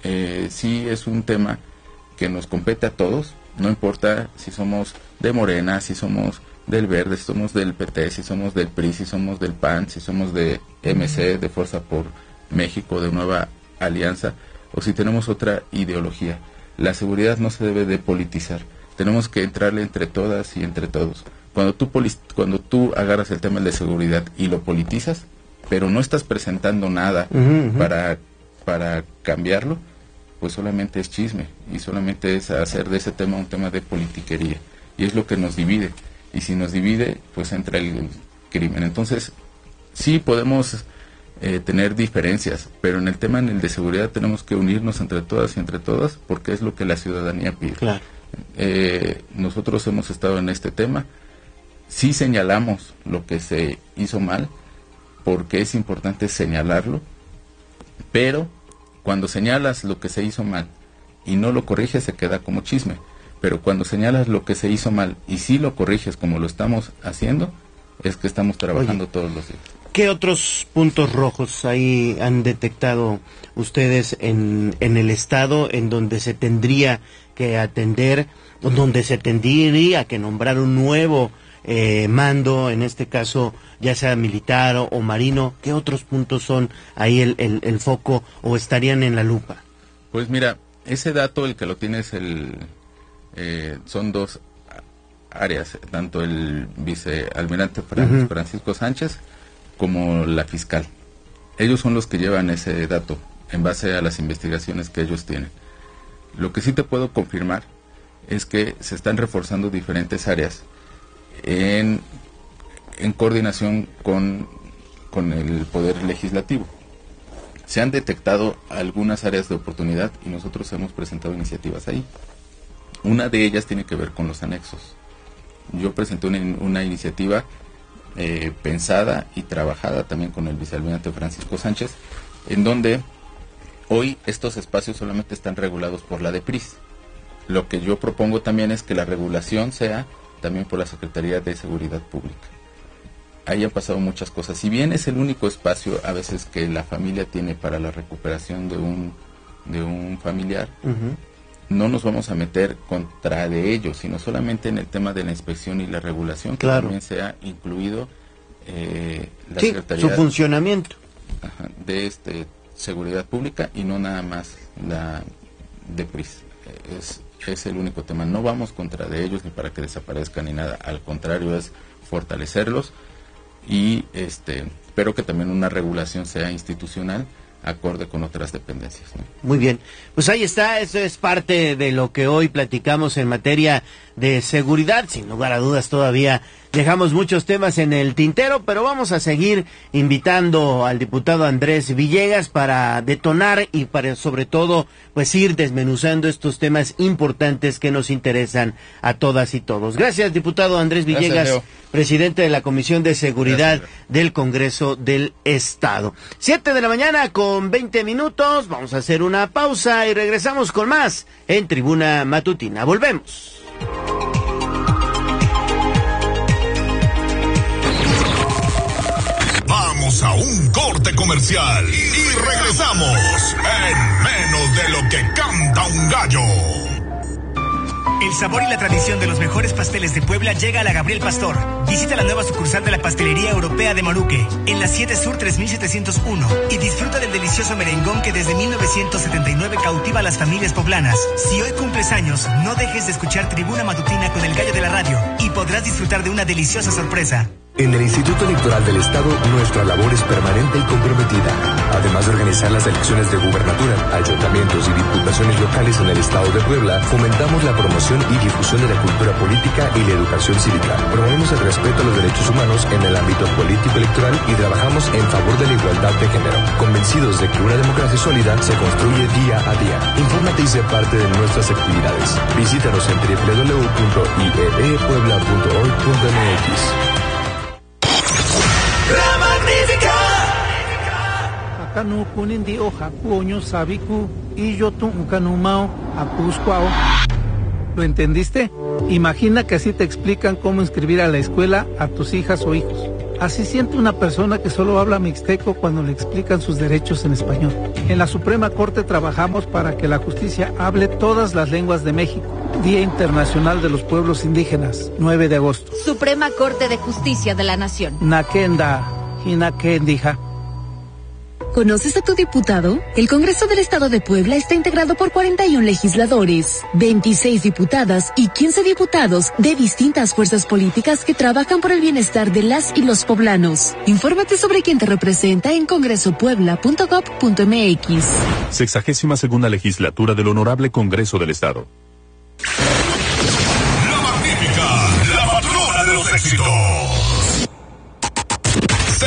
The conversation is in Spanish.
sí es un tema que nos compete a todos, no importa si somos de Morena, si somos del Verde, si somos del PT, si somos del PRI, si somos del PAN, si somos de MC, de Fuerza por México, de Nueva Alianza, o si tenemos otra ideología. La seguridad no se debe de politizar, tenemos que entrarle entre todas y entre todos. Cuando tú agarras el tema de seguridad y lo politizas, pero no estás presentando nada para cambiarlo, pues solamente es chisme y solamente es hacer de ese tema un tema de politiquería, y es lo que nos divide, y si nos divide pues entra el crimen. Entonces sí podemos tener diferencias, pero en el tema de seguridad tenemos que unirnos entre todas y entre todas, porque es lo que la ciudadanía pide. Claro. Nosotros hemos estado en este tema, sí señalamos lo que se hizo mal, porque es importante señalarlo, pero cuando señalas lo que se hizo mal y no lo corriges, se queda como chisme. Pero cuando señalas lo que se hizo mal y sí lo corriges como lo estamos haciendo, es que estamos trabajando todos los días. ¿Qué otros puntos rojos ahí han detectado ustedes en el Estado en donde se tendría que atender, donde se tendría que nombrar un nuevo mando, en este caso ya sea militar o marino? ¿Qué otros puntos son ahí el foco o estarían en la lupa? Pues mira, ese dato el que lo tiene es son dos áreas, tanto el vicealmirante Francisco Sánchez como la fiscal. Ellos son los que llevan ese dato en base a las investigaciones que ellos tienen. Lo que sí te puedo confirmar es que se están reforzando diferentes áreas en coordinación con el Poder Legislativo. Se han detectado algunas áreas de oportunidad y nosotros hemos presentado iniciativas ahí. Una de ellas tiene que ver con los anexos. Yo presenté una iniciativa pensada y trabajada también con el vicealmirante Francisco Sánchez, en donde hoy estos espacios solamente están regulados por la DEPRIS. Lo que yo propongo también es que la regulación sea también por la Secretaría de Seguridad Pública. Ahí han pasado muchas cosas. Si bien es el único espacio a veces que la familia tiene para la recuperación de un familiar, no nos vamos a meter contra de ellos, sino solamente en el tema de la inspección y la regulación, que también sea incluido la Secretaría su funcionamiento de Seguridad Pública y no nada más la DEPRIS. Es el único tema. No vamos contra de ellos ni para que desaparezcan ni nada. Al contrario, es fortalecerlos y espero que también una regulación sea institucional acorde con otras dependencias, ¿no? Muy bien, pues ahí está, eso es parte de lo que hoy platicamos en materia de seguridad. Sin lugar a dudas todavía dejamos muchos temas en el tintero, pero vamos a seguir invitando al diputado Andrés Villegas para detonar y para sobre todo pues ir desmenuzando estos temas importantes que nos interesan a todas y todos. Gracias, diputado Andrés Villegas. Gracias, presidente de la Comisión de Seguridad del Congreso del Estado. 7:20 a.m. Vamos a hacer una pausa y regresamos con más en Tribuna Matutina. Volvemos. Vamos a un corte comercial y regresamos en menos de lo que canta un gallo. El sabor y la tradición de los mejores pasteles de Puebla llega a la Gabriel Pastor. Visita la nueva sucursal de la Pastelería Europea de Moruque, en la 7 Sur 3701, y disfruta del delicioso merengón que desde 1979 cautiva a las familias poblanas. Si hoy cumples años, no dejes de escuchar Tribuna Matutina con el gallo de la radio y podrás disfrutar de una deliciosa sorpresa. En el Instituto Electoral del Estado, nuestra labor es permanente y comprometida. Además de organizar las elecciones de gubernatura, ayuntamientos y diputaciones locales en el Estado de Puebla, fomentamos la promoción y difusión de la cultura política y la educación cívica. Promovemos el respeto a los derechos humanos en el ámbito político electoral y trabajamos en favor de la igualdad de género, convencidos de que una democracia sólida se construye día a día. Infórmate y sé parte de nuestras actividades. Visítanos en www.ieepuebla.org.mx. La Magnífica. Acá no ponen de hoja, coño, sabicu, y yo tu canumao, apuscuao. ¿Lo entendiste? Imagina que así te explican cómo inscribir a la escuela a tus hijas o hijos. Así siente una persona que solo habla mixteco cuando le explican sus derechos en español. En la Suprema Corte trabajamos para que la justicia hable todas las lenguas de México. Día Internacional de los Pueblos Indígenas, 9 de agosto. Suprema Corte de Justicia de la Nación. Nakenda, Hinakendija. ¿Conoces a tu diputado? El Congreso del Estado de Puebla está integrado por 41 legisladores, 26 diputadas y 15 diputados de distintas fuerzas políticas que trabajan por el bienestar de las y los poblanos. Infórmate sobre quién te representa en congresopuebla.gov.mx. 62ª Legislatura del Honorable Congreso del Estado. La Magnífica, la patrona de los éxitos.